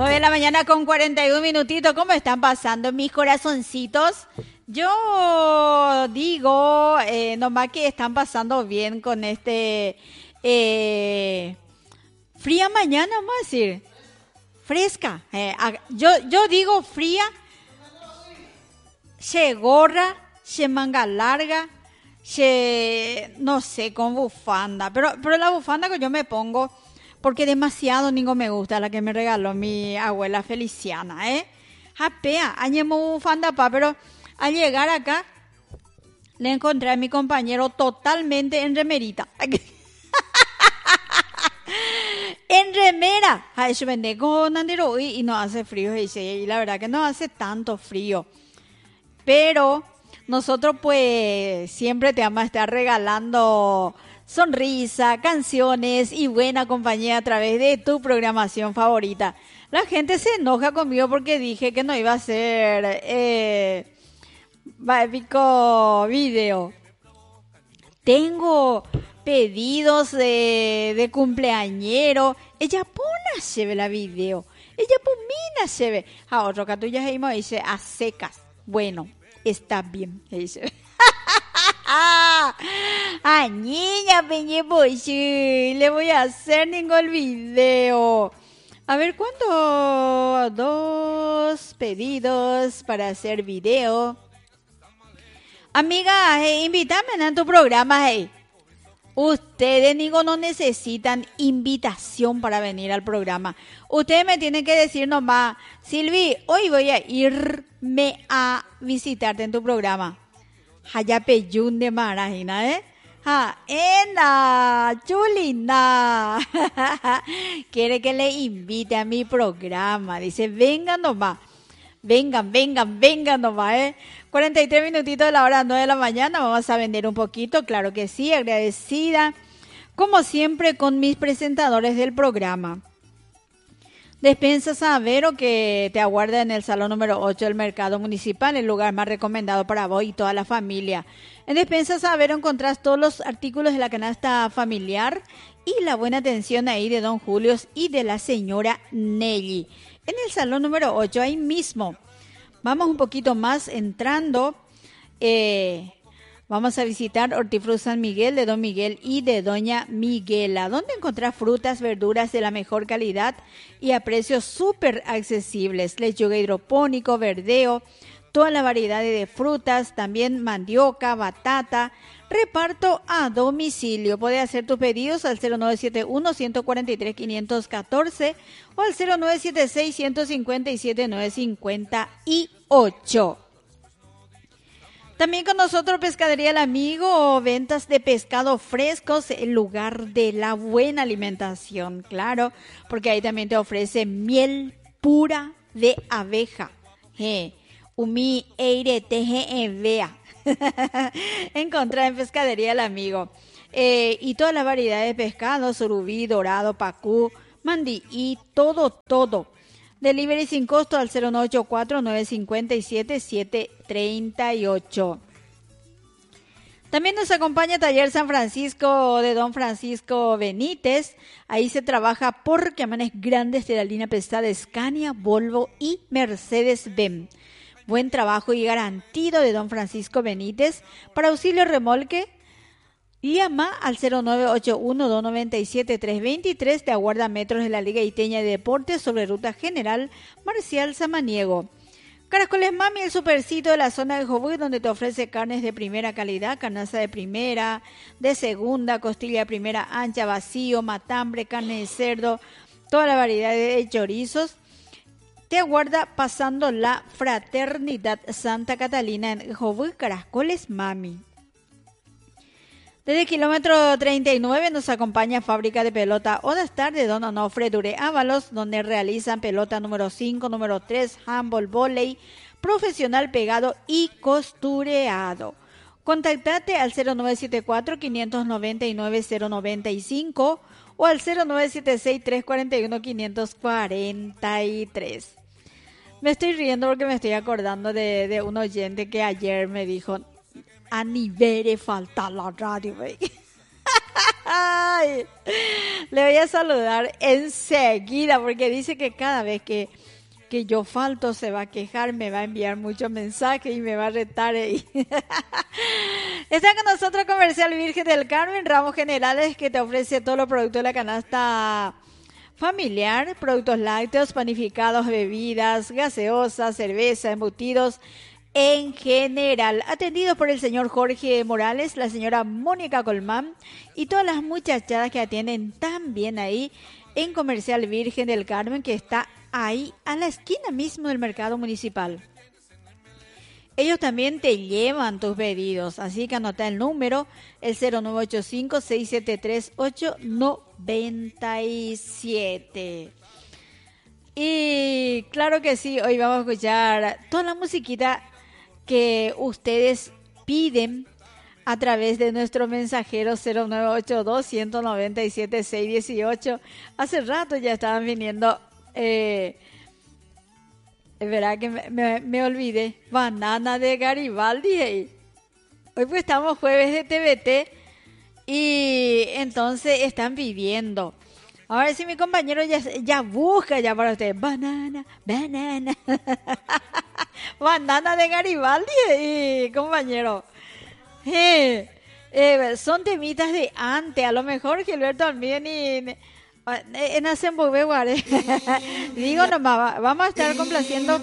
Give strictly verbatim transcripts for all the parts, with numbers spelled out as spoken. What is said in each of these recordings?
nueve de la mañana con cuarenta y un minutitos. ¿Cómo están pasando mis corazoncitos? Yo digo eh, nomás que están pasando bien con este eh, fría mañana, vamos a decir. Fresca. Eh, yo, yo digo fría, se gorra, se manga larga, se, no sé, con bufanda. Pero, pero la bufanda que yo me pongo, porque demasiado ningo me gusta, la que me regaló mi abuela Feliciana, ¿eh? Japea, añemo bufanda pa, pero al llegar acá, le encontré a mi compañero totalmente en remerita. En remera. Ay, yo vende con Andero y no hace frío. Y la verdad que no hace tanto frío. Pero nosotros pues siempre te vamos a estar regalando sonrisa, canciones y buena compañía a través de tu programación favorita. La gente se enoja conmigo porque dije que no iba a hacer eh, épico video. Tengo pedidos de, de cumpleañero. Ella pone se ve la video. Ella pomina se ve. A otro que tú ya dice a secas. Bueno, está bien. Dice. A niña peñe pues le voy a hacer ningún video. A ver, ¿cuánto? Dos pedidos para hacer video. Amiga, hey, invítame a tu programa, hey. Ustedes, digo, no necesitan invitación para venir al programa. Ustedes me tienen que decir nomás, Silvi, hoy voy a irme a visitarte en tu programa. Hayapeyun de Marajina, ¿eh? Ja, ena, chulina. Quiere que le invite a mi programa. Dice, vengan nomás. Vengan, vengan, vengan nomás, ¿eh? cuarenta y tres minutitos de la hora nueve de la mañana. Vamos a vender un poquito, claro que sí, agradecida. Como siempre con mis presentadores del programa. Despensa Savero que te aguarda en el salón número ocho del Mercado Municipal, el lugar más recomendado para vos y toda la familia. En Despensa Savero encontrás todos los artículos de la canasta familiar y la buena atención ahí de don Julio y de la señora Nelly. En el salón número ocho, ahí mismo. Vamos un poquito más entrando. Eh, vamos a visitar Hortifruti San Miguel de don Miguel y de doña Miguela, donde encontrar frutas, verduras de la mejor calidad y a precios súper accesibles. Lechuga hidropónico, verdeo, toda la variedad de frutas, también mandioca, batata. Reparto a domicilio. Puede hacer tus pedidos al cero nueve siete uno, uno cuatro tres, cinco uno cuatro o al cero nueve siete seis, uno cinco siete, nueve cinco ocho. También con nosotros Pescadería El Amigo, ventas de pescado frescos, el lugar de la buena alimentación, claro, porque ahí también te ofrece miel pura de abeja. Eh, umi eire teje vea. Encontrar en Pescadería El Amigo. Eh, y toda la variedad de pescados, surubí, dorado, pacú, mandí y todo, todo. Delivery sin costo al cero nueve ocho cuatro, nueve cinco siete, siete tres ocho. También nos acompaña Taller San Francisco de don Francisco Benítez. Ahí se trabaja por camiones grandes de la línea pesada Scania, Volvo y Mercedes-Benz. Buen trabajo y garantido de don Francisco Benítez. Para auxilio remolque, llama al cero nueve ocho uno, dos nueve siete, tres dos tres. Te aguarda metros de la Liga Iteña de Deportes sobre Ruta General Marcial Samaniego. Caracoles Mami, el supercito de la zona de Jobuy, donde te ofrece carnes de primera calidad, carnaza de primera, de segunda, costilla de primera ancha, vacío, matambre, carne de cerdo, toda la variedad de chorizos. Te aguarda pasando la Fraternidad Santa Catalina en Jobuy, Caracoles Mami. Desde kilómetro treinta y nueve nos acompaña Fábrica de Pelota Odastar de don Onofre Dure Ábalos, donde realizan pelota número cinco, número tres, handball, volei, profesional pegado y costureado. Contactate al cero nueve siete cuatro, cinco nueve nueve, cero nueve cinco o al cero nueve siete seis, tres cuatro uno, cinco cuatro tres. Me estoy riendo porque me estoy acordando de, de un oyente que ayer me dijo, a nivel falta la radio, Ay, le voy a saludar enseguida porque dice que cada vez que, que yo falto se va a quejar, me va a enviar muchos mensajes y me va a retar. Ahí. Está con nosotros Comercial Virgen del Carmen, ramos generales que te ofrece todos los productos de la canasta familiar, productos lácteos, panificados, bebidas, gaseosas, cerveza, embutidos en general. Atendidos por el señor Jorge Morales, la señora Mónica Colmán y todas las muchachadas que atienden tan bien ahí en Comercial Virgen del Carmen, que está ahí a la esquina mismo del mercado municipal. Ellos también te llevan tus pedidos, así que anota el número, el cero nueve ocho cinco, seis siete tres, ocho nueve siete. Y claro que sí, hoy vamos a escuchar toda la musiquita que ustedes piden a través de nuestro mensajero cero nueve ocho dos, uno nueve siete, seis uno ocho. Hace rato ya estaban viniendo... Eh, Es verdad que me, me, me olvidé. Banana de Garibaldi. Hey. Hoy pues estamos jueves de T V T y entonces están viviendo. A ver si mi compañero ya, ya busca ya para ustedes. Banana, banana. Banana de Garibaldi, hey, compañero. Hey, eh, son temitas de antes. A lo mejor Gilberto también y... En Asembobe, Guare. Digo nomás, vamos a estar complaciendo.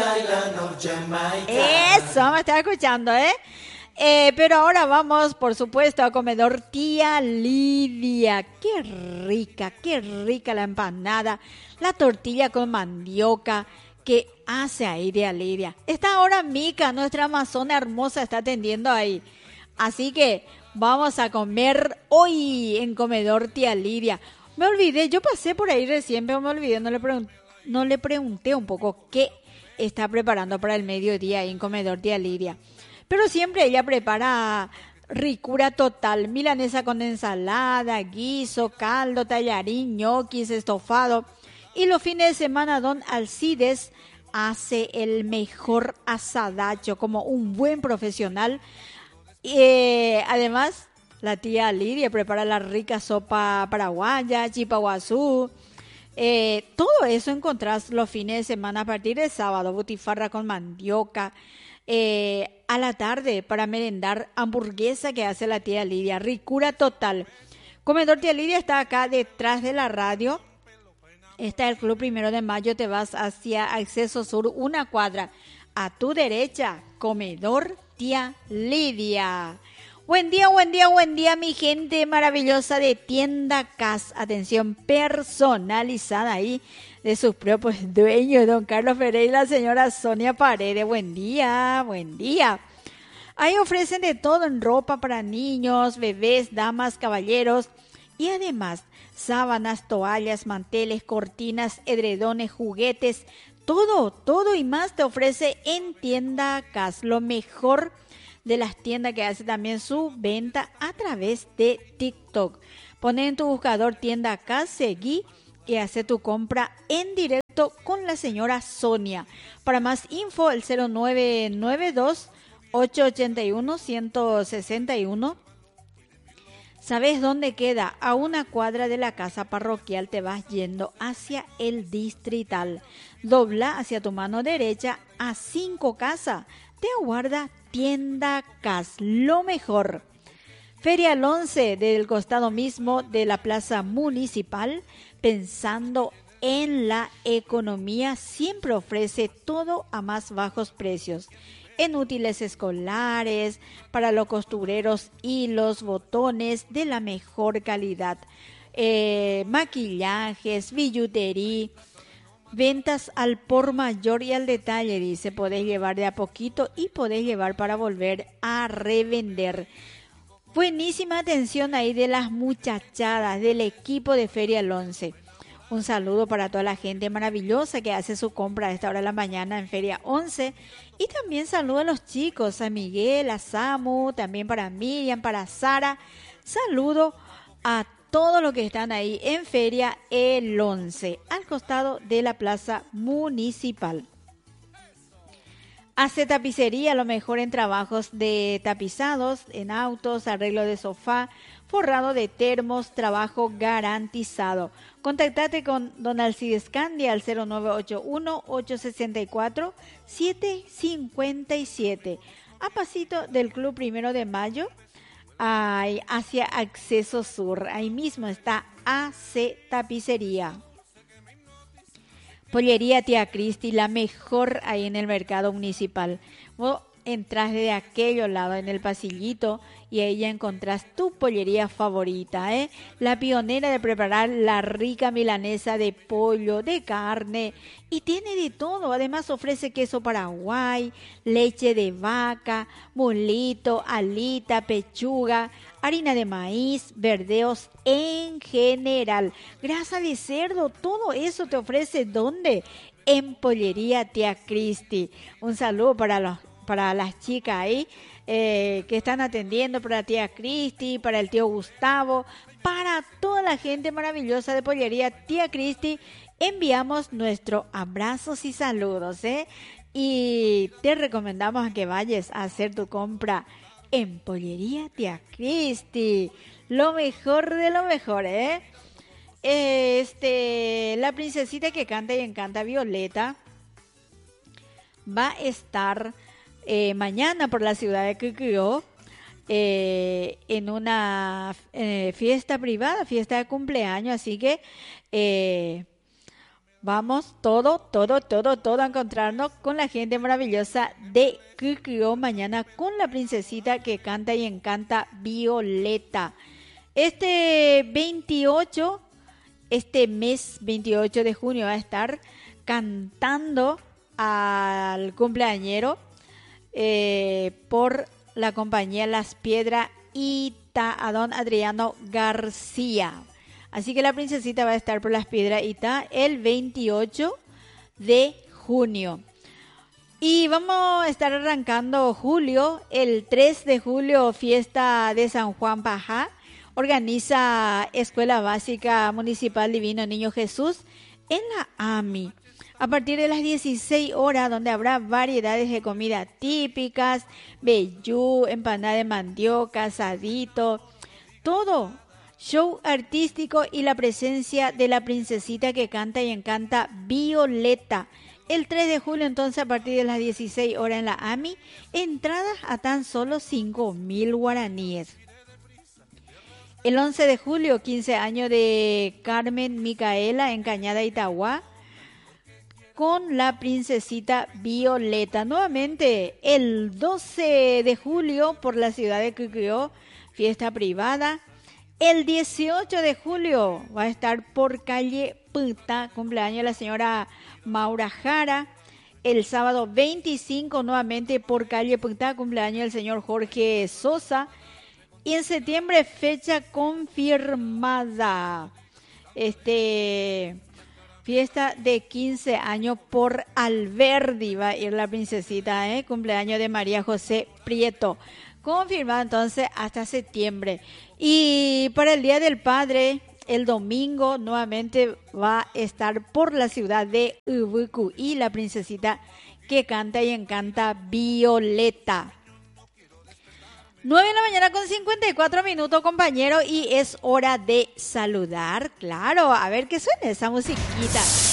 Eso, vamos a estar escuchando, ¿eh? ¿eh? Pero ahora vamos, por supuesto, a comedor Tía Lidia. Qué rica, qué rica la empanada. La tortilla con mandioca que hace ahí Tía Lidia. Está ahora Mica, nuestra amazona hermosa, está atendiendo ahí. Así que vamos a comer hoy en comedor Tía Lidia. Me olvidé, yo pasé por ahí recién, pero me olvidé, no le, pregun- no le pregunté un poco qué está preparando para el mediodía ahí en Comedor Tía Lidia. Pero siempre ella prepara ricura total, milanesa con ensalada, guiso, caldo, tallarín, ñoquis, estofado. Y los fines de semana don Alcides hace el mejor asadacho como un buen profesional. Eh, además... La tía Lidia prepara la rica sopa paraguaya, chipaguazú. Eh, todo eso encontrás los fines de semana a partir de sábado. Butifarra con mandioca. Eh, a la tarde para merendar hamburguesa que hace la tía Lidia. Ricura total. Comedor Tía Lidia está acá detrás de la radio. Está el Club Primero de Mayo. Te vas hacia Acceso Sur, una cuadra. A tu derecha, Comedor Tía Lidia. Buen día, buen día, buen día, mi gente maravillosa de Tienda Cas. Atención personalizada ahí de sus propios dueños, don Carlos Ferreira y la señora Sonia Paredes. Buen día, buen día. Ahí ofrecen de todo en ropa para niños, bebés, damas, caballeros y además sábanas, toallas, manteles, cortinas, edredones, juguetes. Todo, todo y más te ofrece en Tienda Cas. Lo mejor de las tiendas que hace también su venta a través de TikTok. Pone en tu buscador Tienda Cas, seguí y hace tu compra en directo con la señora Sonia. Para más info, el cero nueve nueve dos, ocho ocho uno, uno seis uno. ¿Sabes dónde queda? A una cuadra de la casa parroquial te vas yendo hacia el distrital. Dobla hacia tu mano derecha a cinco casas. Te aguarda Tienda Cas, lo mejor. Feria al once del costado mismo de la plaza municipal, pensando en la economía, siempre ofrece todo a más bajos precios. En útiles escolares, para los costureros, hilos, botones de la mejor calidad. Eh, maquillajes, billutería. Ventas al por mayor y al detalle, dice, podés llevar de a poquito y podés llevar para volver a revender. Buenísima atención ahí de las muchachadas del equipo de Feria al once. Un saludo para toda la gente maravillosa que hace su compra a esta hora de la mañana en Feria once. Y también saludo a los chicos, a Miguel, a Samu, también para Miriam, para Sara. Saludo a todos los que están ahí en Feria el once, al costado de la plaza municipal. Hace tapicería, lo mejor en trabajos de tapizados, en autos, arreglo de sofá, forrado de termos, trabajo garantizado. Contactate con Don Alcides Candia al cero nueve ocho uno, ocho seis cuatro, siete cinco siete. A pasito del Club Primero de Mayo, hay hacia Acceso Sur. Ahí mismo está A C Tapicería. Pollería Tía Cristi, la mejor ahí en el mercado municipal. Vos entras de aquello lado en el pasillito y ahí ya encontrás tu pollería favorita, ¿eh? La pionera de preparar la rica milanesa de pollo, de carne, y tiene de todo. Además ofrece queso paraguay, leche de vaca, mulito, alita, pechuga, harina de maíz, verdeos en general, grasa de cerdo, todo eso te ofrece. ¿Dónde? En Pollería Tía Cristi. Un saludo para los para las chicas ahí eh, que están atendiendo, para la tía Cristi, para el tío Gustavo, para toda la gente maravillosa de Pollería Tía Cristi. Enviamos nuestros abrazos y saludos, ¿eh? Y te recomendamos a que vayas a hacer tu compra en Pollería Tía Cristi. Lo mejor de lo mejor, ¿eh? Este, la princesita que canta y encanta, Violeta, va a estar eh, mañana por la ciudad de Quicquio eh, en una eh, fiesta privada, fiesta de cumpleaños, así que eh, vamos todo, todo, todo, todo a encontrarnos con la gente maravillosa de Quicquio mañana con la princesita que canta y encanta, Violeta. Este veintiocho, este mes veintiocho de junio va a estar cantando al cumpleañero eh, por la compañía Las Piedras Ita, a don Adriano García. Así que la princesita va a estar por Las Piedras Ita el veintiocho de junio. Y vamos a estar arrancando julio, el tres de julio, fiesta de San Juan Pajá. Organiza Escuela Básica Municipal Divino Niño Jesús en la A M I. A partir de las dieciséis horas, donde habrá variedades de comida típicas, vellú, empanada de mandioca, asadito, todo. Show artístico y la presencia de la princesita que canta y encanta, Violeta. El tres de julio, entonces, a partir de las dieciséis horas en la A M I, entradas a tan solo cinco mil guaraníes. El once de julio, quince años de Carmen Micaela en Cañada Itagua, con la princesita Violeta. Nuevamente, el doce de julio, por la ciudad de Quicquio, fiesta privada. El dieciocho de julio va a estar por calle Puta, cumpleaños de la señora Maura Jara. El sábado veinticinco, nuevamente por calle Puta, cumpleaños del señor Jorge Sosa. Y en septiembre, fecha confirmada. Este, fiesta de quince años por Alberdi. Va a ir la princesita, ¿eh? Cumpleaños de María José Prieto. Confirmado entonces hasta septiembre. Y para el Día del Padre, el domingo, nuevamente va a estar por la ciudad de Ubucuy la princesita que canta y encanta, Violeta. nueve de la mañana con cincuenta y cuatro minutos, compañero, y es hora de saludar. Claro, a ver qué suena esa musiquita.